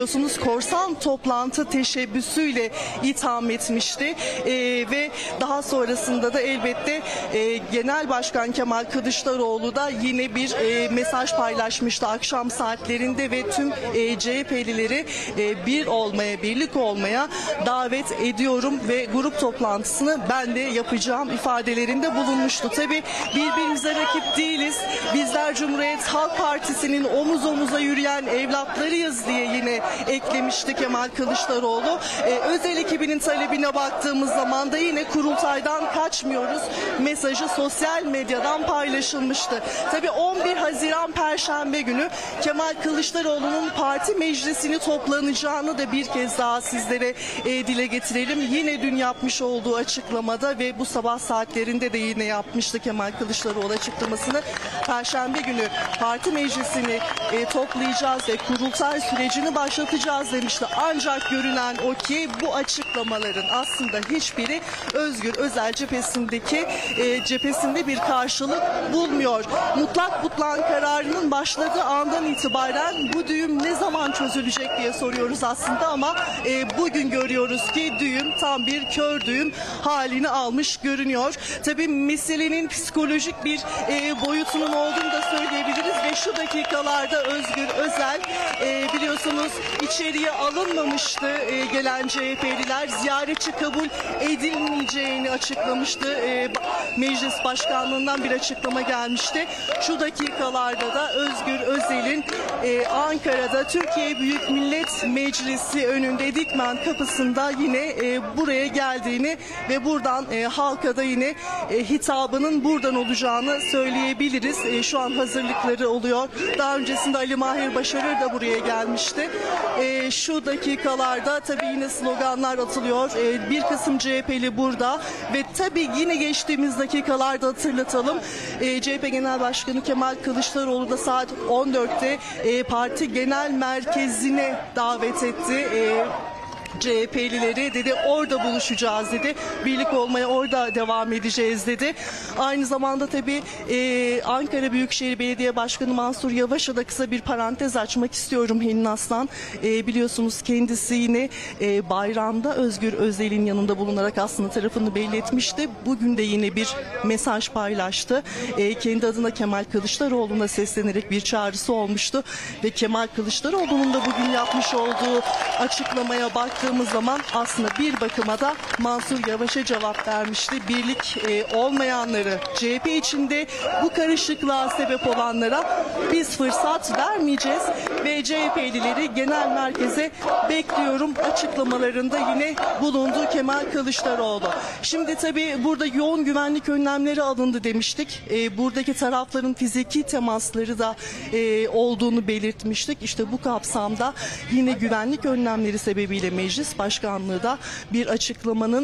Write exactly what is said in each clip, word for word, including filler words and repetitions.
Biliyorsunuz korsan toplantı teşebbüsüyle itham etmişti ee, ve daha sonrasında da elbette e, Genel Başkan Kemal Kılıçdaroğlu da yine bir e, mesaj paylaşmıştı akşam saatlerinde ve tüm e, C H P'lileri e, bir olmaya, birlik olmaya davet ediyorum ve grup toplantısını ben de yapacağım ifadelerinde bulunmuştu. Tabii birbirimize rakip değiliz. Bizler Cumhuriyet Halk Partisi'nin omuz omuza yürüyen evlatlarıyız diye yine eklemişti Kemal Kılıçdaroğlu. Ee, özel ekibinin talebine baktığımız zaman da yine kurultaydan kaçmıyoruz mesajı sosyal medyadan paylaşılmıştı. Tabii on bir Haziran Perşembe günü Kemal Kılıçdaroğlu'nun parti meclisini toplanacağını da bir kez daha sizlere e, dile getirelim. Yine dün yapmış olduğu açıklamada ve bu sabah saatlerinde de yine yapmıştı Kemal Kılıçdaroğlu açıklamasını. Perşembe günü parti meclisini e, toplayacağız ve kurultay sürecini başlatacağız demişti. Ancak görünen o ki bu açıklamaların aslında hiçbiri Özgür Özel cephesindeki e, cephesinde bir karşılık bulmuyor. Mutlak butlan kararının başladığı andan itibaren bu düğüm ne zaman çözülecek diye soruyoruz aslında ama e, bugün görüyoruz ki düğüm tam bir kör düğüm halini almış görünüyor. Tabii meselenin psikolojik bir e, boyutunun olduğunu da söyleyebiliriz ve şu dakikalarda Özgür Özel e, biliyorsunuz içeriye alınmamıştı. E, gelen C H P'liler ziyaretçi kabul edilmeyeceğini açıklamıştı. E, Meclis Başkanlığından bir açıklama gelmişti. Şu dakikalarda da Özgür Özel'in e, Ankara'da Türkiye Büyük Millet Meclisi önünde Dikmen kapısında yine e, buraya geldiğini ve buradan e, halka da yine e, hitabının buradan olacağını söyleyebiliriz. E, şu an hazırlıkları oluyor. Daha öncesinde Ali Mahir Başarır da buraya gelmişti. E, şu dakikalarda tabii yine sloganlar atılıyor. E, bir kısım C H P'li burada ve tabii yine geçtiğimiz dakikalarda hatırlatalım. E, C H P Genel Başkanı Kemal Kılıçdaroğlu da saat on dörtte e, parti genel merkezine davet etti. E, C H P'lileri dedi orada buluşacağız dedi. Birlik olmaya orada devam edeceğiz dedi. Aynı zamanda tabii e, Ankara Büyükşehir Belediye Başkanı Mansur Yavaş'a da kısa bir parantez açmak istiyorum Helin Aslan. E, biliyorsunuz kendisi yine e, bayramda Özgür Özel'in yanında bulunarak aslında tarafını belli etmişti. Bugün de yine bir mesaj paylaştı. E, kendi adına Kemal Kılıçdaroğlu'na seslenerek bir çağrısı olmuştu. Ve Kemal Kılıçdaroğlu'nun da bugün yapmış olduğu açıklamaya baktığımız zaman aslında bir bakıma da Mansur Yavaş'a cevap vermişti. Birlik e, olmayanları, C H P içinde bu karışıklığa sebep olanlara biz fırsat vermeyeceğiz ve C H P'lileri genel merkeze bekliyorum açıklamalarında yine bulundu Kemal Kılıçdaroğlu. Şimdi tabii burada yoğun güvenlik önlemleri alındı demiştik. E, buradaki tarafların fiziki temasları da e, olduğunu belirtmiştik. İşte bu kapsamda yine güvenlik önlemleri sebebiyle meclis başkanlığı da bir açıklamanın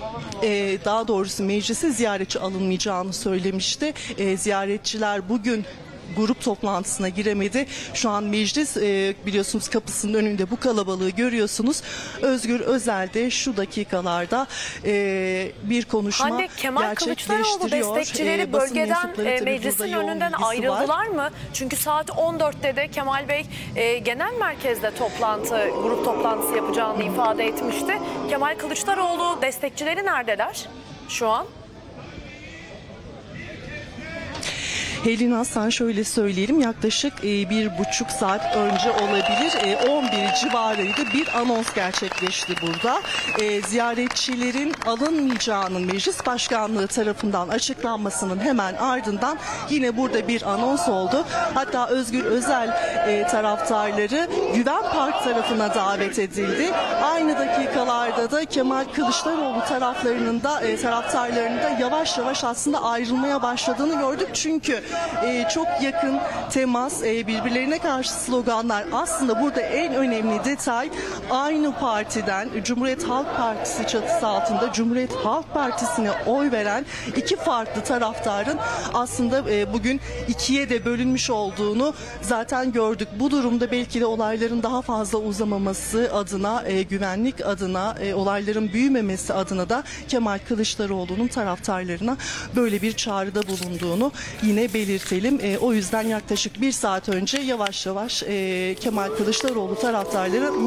e, daha doğrusu meclise ziyaretçi alınmayacağını söylemişti. E, ziyaretçiler bugün grup toplantısına giremedi. Şu an meclis e, biliyorsunuz kapısının önünde bu kalabalığı görüyorsunuz. Özgür Özel de şu dakikalarda e, bir konuşma Hande, Kemal Kılıçdaroğlu destekçileri e, bölgeden e, meclisin önünden ayrıldılar var. mı? Çünkü saat on dörtte de Kemal Bey e, genel merkezde toplantı, grup toplantısı yapacağını ifade etmişti. Kemal Kılıçdaroğlu destekçileri neredeler şu an? Helin Aslan şöyle söyleyelim yaklaşık e, bir buçuk saat önce olabilir e, on bir civarıydı bir anons gerçekleşti burada. E, ziyaretçilerin alınmayacağının meclis başkanlığı tarafından açıklanmasının hemen ardından yine burada bir anons oldu. Hatta Özgür Özel e, taraftarları Güven Park tarafına davet edildi. Aynı dakikalarda da Kemal Kılıçdaroğlu taraflarının da e, taraftarlarının da yavaş yavaş aslında ayrılmaya başladığını gördük. Çünkü Ee, çok yakın temas, e, birbirlerine karşı sloganlar. Aslında burada en önemli detay aynı partiden Cumhuriyet Halk Partisi çatısı altında Cumhuriyet Halk Partisi'ne oy veren iki farklı taraftarın aslında e, bugün ikiye de bölünmüş olduğunu zaten gördük. Bu durumda belki de olayların daha fazla uzamaması adına, e, güvenlik adına, e, olayların büyümemesi adına da Kemal Kılıçdaroğlu'nun taraftarlarına böyle bir çağrıda bulunduğunu yine belirtelim. E, o yüzden yaklaşık bir saat önce yavaş yavaş e, Kemal Kılıçdaroğlu taraftarları